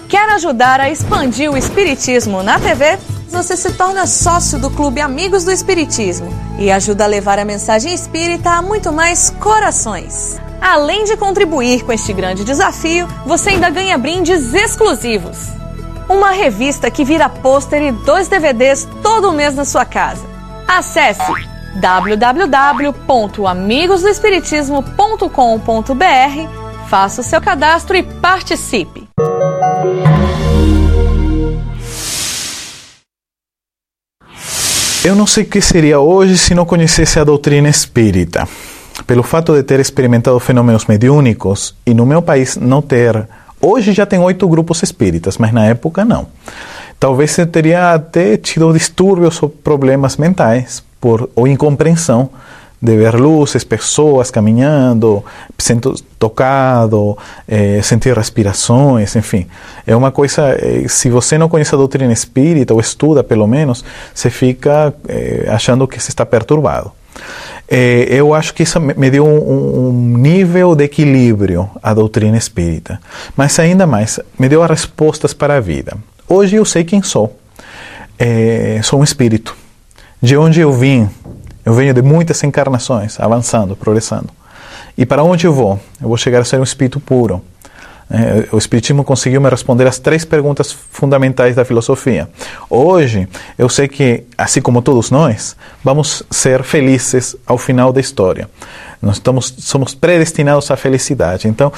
Quer ajudar a expandir o Espiritismo na TV? Você se torna sócio do Clube Amigos do Espiritismo e ajuda a levar a mensagem espírita a muito mais corações. Além de contribuir com este grande desafio, você ainda ganha brindes exclusivos. Uma revista que vira pôster e 2 DVDs todo mês na sua casa. Acesse www.amigosdoespiritismo.com.br, faça o seu cadastro e participe. Eu não sei o que seria hoje se não conhecesse a doutrina espírita. Pelo fato de ter experimentado fenômenos mediúnicos e no meu país não ter... Hoje já tem 8 grupos espíritas, mas na época não. Talvez eu teria até tido distúrbios ou problemas mentais ou incompreensão de ver luzes, pessoas caminhando, sendo tocado, sentir respirações, enfim. É uma coisa, se você não conhece a doutrina espírita, ou estuda pelo menos, você fica achando que você está perturbado. Eu acho que isso me deu um nível de equilíbrio à doutrina espírita. Mas ainda mais, me deu as respostas para a vida. Hoje eu sei quem sou. Sou um espírito. De onde eu vim? Eu venho de muitas encarnações, avançando, progressando. E para onde eu vou? Eu vou chegar a ser um espírito puro. O Espiritismo conseguiu me responder as 3 perguntas fundamentais da filosofia. Hoje, eu sei que, assim como todos nós, vamos ser felizes ao final da história. Nós somos predestinados à felicidade. Então,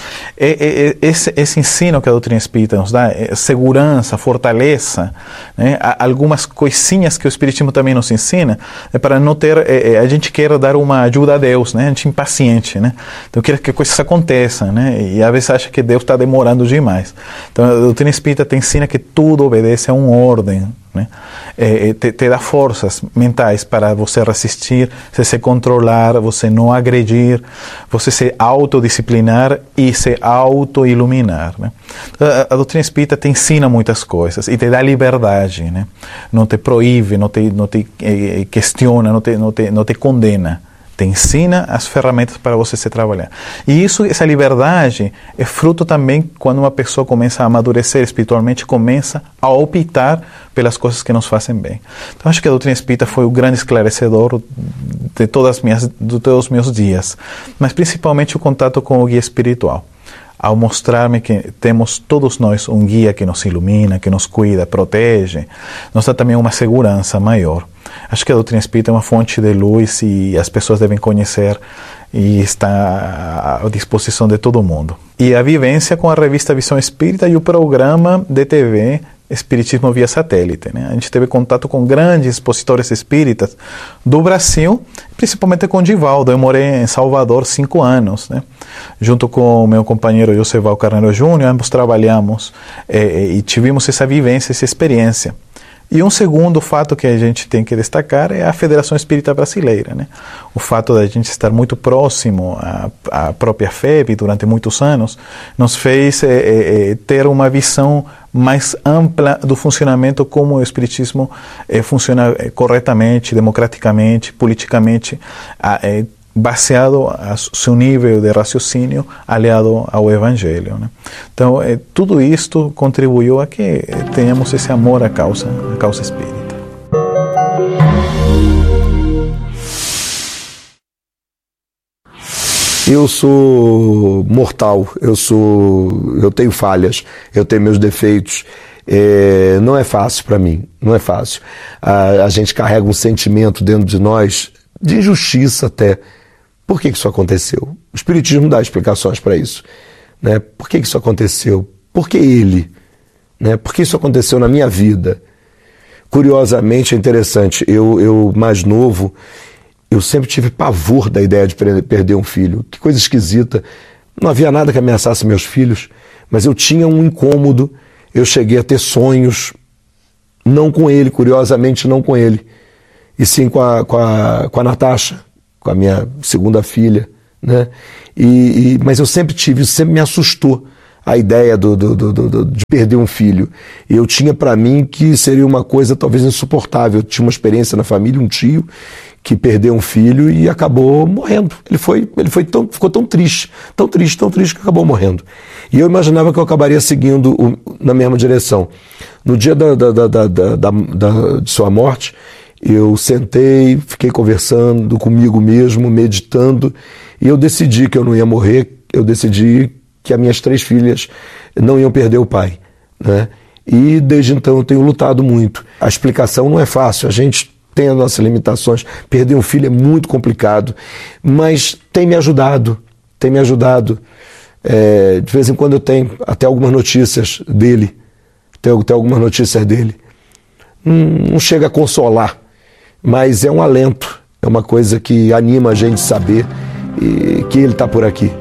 esse ensino que a doutrina espírita nos dá, segurança, fortaleza, né? Algumas coisinhas que o Espiritismo também nos ensina, para não ter... a gente quer dar uma ajuda a Deus, né? A gente é impaciente, né? Então, quer que coisas aconteçam, né? E às vezes acha que Deus está demorando demais. Então, a doutrina espírita te ensina que tudo obedece a uma ordem, né? Te dá forças mentais para você resistir, você se controlar, você não agredir, você se autodisciplinar e se auto-iluminar, né? A doutrina espírita te ensina muitas coisas e te dá liberdade, né? Não te proíbe, não te questiona, não te condena. Te ensina as ferramentas para você se trabalhar. E essa liberdade é fruto também quando uma pessoa começa a amadurecer espiritualmente, começa a optar pelas coisas que nos fazem bem. Então, acho que a doutrina espírita foi o grande esclarecedor de todos os meus dias, mas principalmente o contato com o guia espiritual. Ao mostrar-me que temos todos nós um guia que nos ilumina, que nos cuida, protege, nos dá também uma segurança maior. Acho que a doutrina espírita é uma fonte de luz e as pessoas devem conhecer e está à disposição de todo mundo. E a vivência com a revista Visão Espírita e o programa de TV Espiritismo via satélite, né? A gente teve contato com grandes expositores espíritas do Brasil, principalmente com Divaldo. Eu morei em Salvador 5 anos, né? Junto com o meu companheiro Joseval Carneiro Júnior, ambos trabalhamos e tivemos essa vivência, essa experiência. E um segundo fato que a gente tem que destacar é a Federação Espírita Brasileira, né? O fato de a gente estar muito próximo à própria FEB durante muitos anos nos fez ter uma visão mais ampla do funcionamento, como o Espiritismo funciona corretamente, democraticamente, politicamente, baseado a seu nível de raciocínio aliado ao Evangelho, né? Então, tudo isto contribuiu a que tenhamos esse amor à causa espírita. Eu sou mortal, eu tenho falhas, eu tenho meus defeitos. Não é fácil para mim, não é fácil. A gente carrega um sentimento dentro de nós de injustiça até. Por que isso aconteceu? O Espiritismo dá explicações para isso, né? Por que isso aconteceu? Por que ele? Né? Por que isso aconteceu na minha vida? Curiosamente, é interessante, eu mais novo, eu sempre tive pavor da ideia de perder um filho. Que coisa esquisita. Não havia nada que ameaçasse meus filhos, mas eu tinha um incômodo. Eu cheguei a ter sonhos, não com ele, curiosamente não com ele, e sim com a Natasha, com a minha segunda filha, né? Mas eu sempre tive, isso sempre me assustou, a ideia de perder um filho. E eu tinha para mim que seria uma coisa talvez insuportável. Eu tinha uma experiência na família, um tio, que perdeu um filho e acabou morrendo. Ficou tão triste que acabou morrendo. E eu imaginava que eu acabaria seguindo na mesma direção. No dia de sua morte, eu sentei, fiquei conversando comigo mesmo, meditando, e eu decidi que eu não ia morrer, eu decidi que as minhas 3 filhas não iam perder o pai, né? E desde então eu tenho lutado muito. A explicação não é fácil, a gente tem as nossas limitações, perder um filho é muito complicado, mas tem me ajudado. De vez em quando eu tenho até algumas notícias dele, não chega a consolar, mas é um alento, é uma coisa que anima a gente saber que ele está por aqui.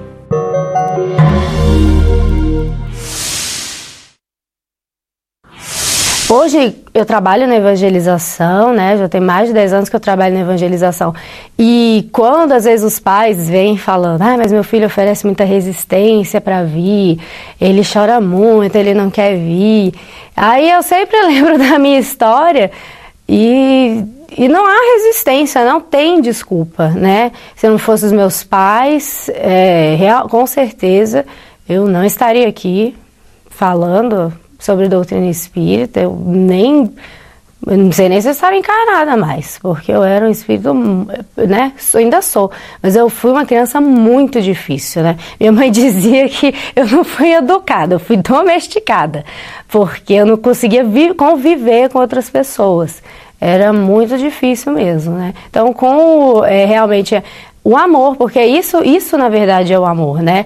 Hoje eu trabalho na evangelização, né? Já tem mais de 10 anos que eu trabalho na evangelização. E quando às vezes os pais vêm falando, mas meu filho oferece muita resistência para vir, ele chora muito, ele não quer vir. Aí eu sempre lembro da minha história e não há resistência, não tem desculpa, né? Se não fossem os meus pais, com certeza eu não estaria aqui falando sobre doutrina espírita. Eu não sei nem se eu estava encarnada mais, porque eu era um espírito, né, ainda sou, mas eu fui uma criança muito difícil, né? Minha mãe dizia que eu não fui educada, eu fui domesticada, porque eu não conseguia conviver com outras pessoas, era muito difícil mesmo, né? Então, realmente o amor, porque isso na verdade é o amor, né?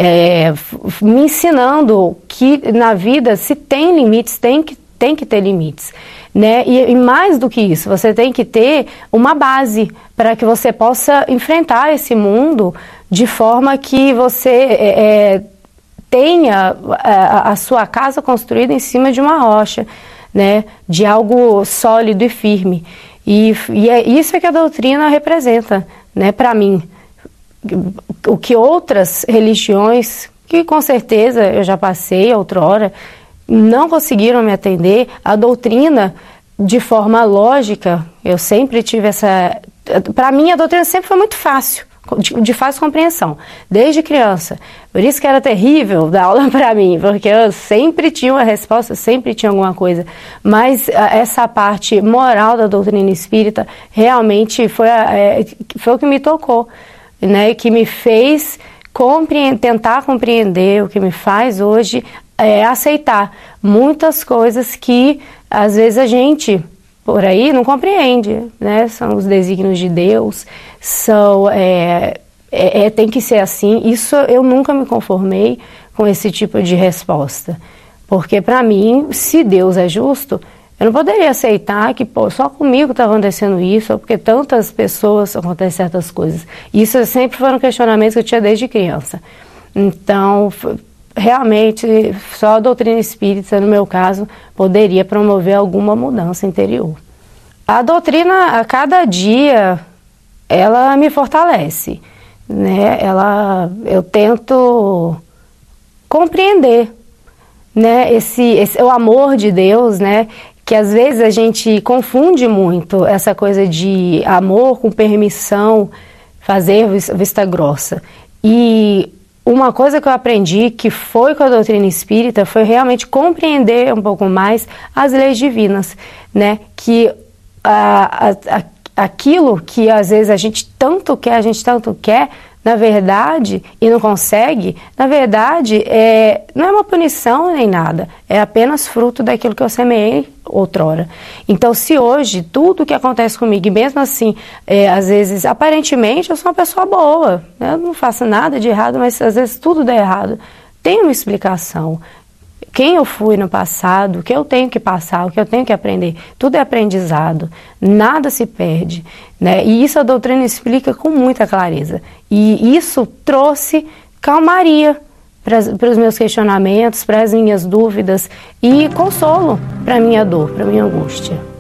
Me ensinando que na vida, se tem limites, tem que ter limites, né? E mais do que isso, você tem que ter uma base para que você possa enfrentar esse mundo de forma que você tenha a sua casa construída em cima de uma rocha, né? De algo sólido e firme. E é isso que a doutrina representa, né, para mim. O que outras religiões, que com certeza eu já passei outrora, não conseguiram me atender, a doutrina, de forma lógica, eu sempre tive essa... Para mim, a doutrina sempre foi muito fácil, de fácil compreensão, desde criança. Por isso que era terrível dar aula para mim, porque eu sempre tinha uma resposta, sempre tinha alguma coisa. Mas essa parte moral da doutrina espírita realmente foi o que me tocou, né? Que me fez tentar compreender, o que me faz hoje aceitar muitas coisas que às vezes a gente por aí não compreende, né? São os desígnios de Deus, tem que ser assim. Isso eu nunca me conformei com esse tipo de resposta, porque para mim, se Deus é justo, eu não poderia aceitar que só comigo está acontecendo isso, ou porque tantas pessoas acontecem certas coisas. Isso sempre foram questionamentos que eu tinha desde criança. Então, realmente, só a doutrina espírita, no meu caso, poderia promover alguma mudança interior. A doutrina, a cada dia, ela me fortalece, né? Eu tento compreender, né? O amor de Deus, né? Que às vezes a gente confunde muito essa coisa de amor com permissão, fazer vista grossa. E uma coisa que eu aprendi, que foi com a doutrina espírita, foi realmente compreender um pouco mais as leis divinas, né? Que aquilo que às vezes a gente tanto quer, na verdade, e não consegue, na verdade, não é uma punição nem nada, é apenas fruto daquilo que eu semeei outrora. Então, se hoje tudo que acontece comigo, e mesmo assim, às vezes, aparentemente, eu sou uma pessoa boa, né? Eu não faço nada de errado, mas às vezes tudo dá errado, tem uma explicação. Quem eu fui no passado, o que eu tenho que passar, o que eu tenho que aprender, tudo é aprendizado, nada se perde, né? E isso a doutrina explica com muita clareza. E isso trouxe calmaria para os meus questionamentos, para as minhas dúvidas e consolo para a minha dor, para a minha angústia.